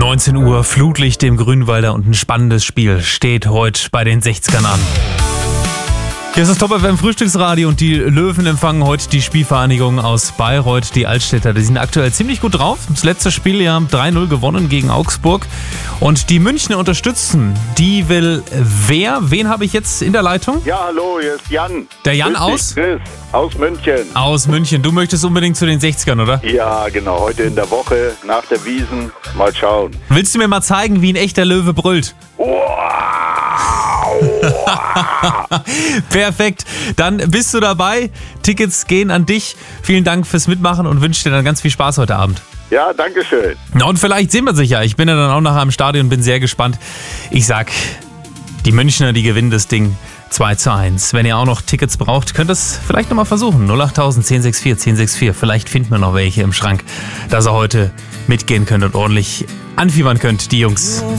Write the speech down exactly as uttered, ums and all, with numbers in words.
neunzehn Uhr, Flutlicht im Grünwalder und ein spannendes Spiel steht heute bei den sechzigern an. Hier ist das Top F M Frühstücksradio und die Löwen empfangen heute die Spielvereinigung aus Bayreuth, die Altstädter. Die sind aktuell ziemlich gut drauf. Das letzte Spiel ja drei null gewonnen gegen Augsburg. Und die Münchner unterstützen. Die will wer? Wen habe ich jetzt in der Leitung? Ja, hallo, hier ist Jan. Der Jan Grüß dich, aus? Chris, aus München. Aus München. Du möchtest unbedingt zu den sechzigern, oder? Ja, genau. Heute in der Woche nach der Wiesn. Mal schauen. Willst du mir mal zeigen, wie ein echter Löwe brüllt? Perfekt, dann bist du dabei. Tickets gehen an dich. Vielen Dank fürs Mitmachen und wünsche dir dann ganz viel Spaß heute Abend. Ja, danke schön. Na, und vielleicht sehen wir sich ja. Ich bin ja dann auch nachher im Stadion, bin sehr gespannt. Ich sag, die Münchner, die gewinnen das Ding zwei zu eins. Wenn ihr auch noch Tickets braucht, könnt ihr es vielleicht nochmal versuchen. null acht null null, eins sechs vier, eins sechs vier. Vielleicht finden wir noch welche im Schrank, dass ihr heute mitgehen könnt und ordentlich anfiebern könnt, die Jungs.